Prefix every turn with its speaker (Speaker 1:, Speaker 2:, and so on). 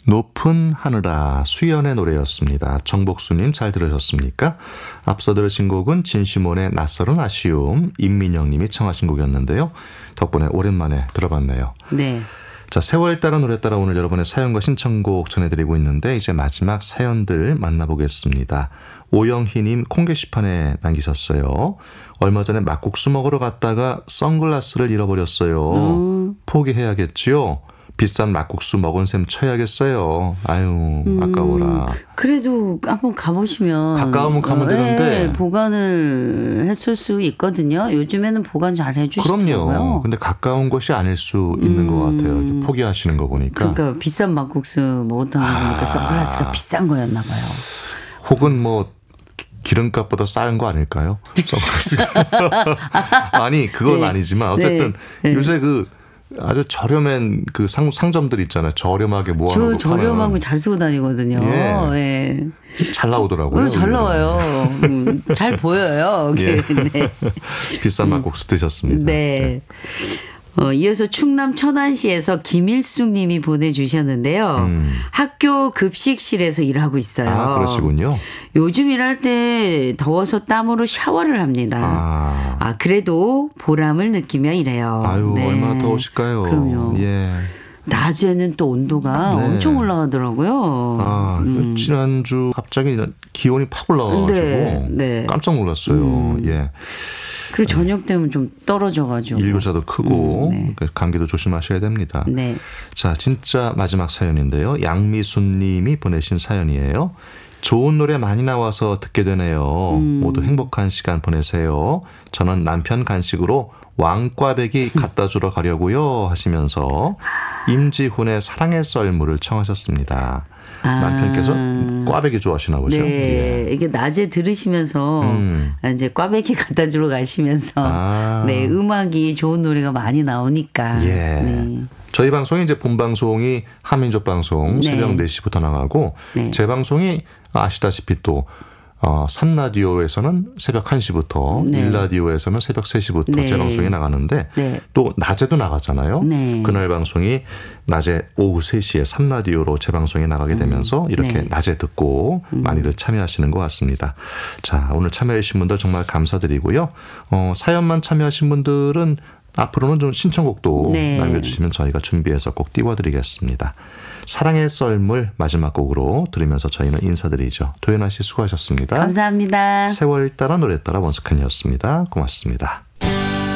Speaker 1: 높은 하늘아 수연의 노래였습니다. 정복수님 잘 들으셨습니까? 앞서 들으신 곡은 진시몬의 낯설은 아쉬움, 임민영님이 청하신 곡이었는데요. 덕분에 오랜만에 들어봤네요.
Speaker 2: 네.
Speaker 1: 자, 세월 따라 노래 따라 오늘 여러분의 사연과 신청곡 전해드리고 있는데 이제 마지막 사연들 만나보겠습니다. 오영희님 콩 게시판에 남기셨어요. 얼마 전에 막국수 먹으러 갔다가 선글라스를 잃어버렸어요. 포기해야겠지요? 비싼 막국수 먹은 셈 쳐야겠어요. 아유, 아까워라.
Speaker 2: 그래도 한번 가보시면
Speaker 1: 가까우면 가면 되는데
Speaker 2: 보관을 했을 수 있거든요. 요즘에는 보관 잘 해주시더라고요.
Speaker 1: 그럼요. 근데 가까운 곳이 아닐 수 있는 것 같아요. 포기하시는 거 보니까.
Speaker 2: 그러니까 비싼 막국수 먹었던 거 보니까 선글라스가 비싼 거였나 봐요.
Speaker 1: 혹은 뭐 기름값보다 싼 거 아닐까요? 선글라스가. 아니 그건 아니지만 어쨌든 요새 아주 저렴한 상점들 있잖아요. 저렴하게 모아놓고
Speaker 2: 저 저렴한 거 잘 쓰고 다니거든요. 예.
Speaker 1: 잘 나오더라고요.
Speaker 2: 잘 나와요. 잘 보여요.
Speaker 1: 예.
Speaker 2: 네.
Speaker 1: 비싼 막국수 드셨습니다.
Speaker 2: 네. 이어서 충남 천안시에서 김일숙 님이 보내주셨는데요. 학교 급식실에서 일하고 있어요.
Speaker 1: 아, 그러시군요.
Speaker 2: 요즘 일할 때 더워서 땀으로 샤워를 합니다. 그래도 보람을 느끼며 일해요.
Speaker 1: 아유, 네. 얼마나 더우실까요?
Speaker 2: 그럼요.
Speaker 1: 예.
Speaker 2: 낮에는 또 온도가 엄청 올라가더라고요.
Speaker 1: 지난주 갑자기 기온이 팍 올라가가지고 깜짝 놀랐어요. 예.
Speaker 2: 그리고 저녁 되면 좀 떨어져가지고.
Speaker 1: 일교차도 크고 감기도 조심하셔야 됩니다.
Speaker 2: 네.
Speaker 1: 자, 진짜 마지막 사연인데요. 양미순 님이 보내신 사연이에요. 좋은 노래 많이 나와서 듣게 되네요. 모두 행복한 시간 보내세요. 저는 남편 간식으로 왕꽈배기 갖다 주러 가려고요 하시면서 임지훈의 사랑의 썰물을 청하셨습니다. 남편께서 꽈배기 좋아하시나 보죠.
Speaker 2: 네, 예. 이게 낮에 들으시면서 이제 꽈배기 갖다 주러 가시면서 네, 음악이 좋은 노래가 많이 나오니까.
Speaker 1: 예.
Speaker 2: 네.
Speaker 1: 저희 방송이 이제 본 방송이 한민족 방송 새벽 4시부터 나가고 제 방송이 아시다시피 또 산라디오에서는 새벽 1시부터 일라디오에서는 새벽 3시부터 제 방송이 나가는데 또 낮에도 나가잖아요. 그날 방송이 낮에 오후 3시에 산라디오로 제 방송이 나가게 되면서 이렇게 낮에 듣고 많이들 참여하시는 것 같습니다. 자, 오늘 참여해 주신 분들 정말 감사드리고요. 사연만 참여하신 분들은 앞으로는 좀 신청곡도 남겨주시면 저희가 준비해서 꼭 띄워드리겠습니다. 사랑의 썰물 마지막 곡으로 들으면서 저희는 인사드리죠. 도연아 씨 수고하셨습니다.
Speaker 2: 감사합니다.
Speaker 1: 세월 따라 노래 따라 원스칸이었습니다. 고맙습니다.